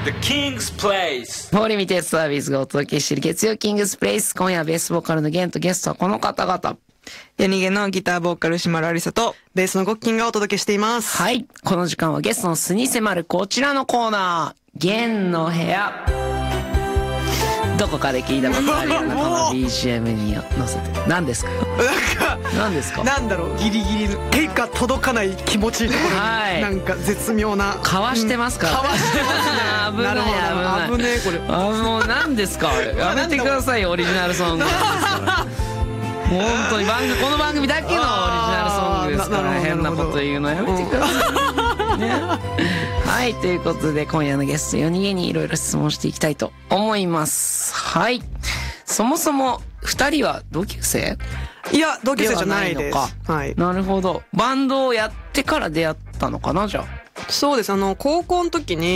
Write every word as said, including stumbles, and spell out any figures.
The King's Place。 フォーリミテッドサービスがお届けしている月曜キングスプレイス。今夜はベースボーカルのゲンとゲストはこの方々。 夜逃げのギターボーカル島田ありさとベースのゴッキンがお届けしています。 はい。この時間はゲストの素に迫るこちらのコーナー。ゲンの部屋。どこかで聞いたことあるようなこの ビージーエム に乗せて。何ですかなんか、 何ですかなんだろう、ギリギリの手が届かない気持ちいいところに、 はい、 なんか絶妙な。 かわしてますから、 かわしてますね。 危ない危ない。 危ねえ、これ。 あ、もう何ですかやめてくださいよ、オリジナルソングなんですから。本当に番組、この番組だけのオリジナルソングですから、変なこと言うのやめてください、ね、はい、ということで今夜のゲストよにんにいろいろ質問していきたいと思います。はい。そもそもふたりは同級生？ いや、同級生じゃないです。 はい。なるほど。バンドをやってから出会ったのかな、じゃあ。 そうです。あの高校の時に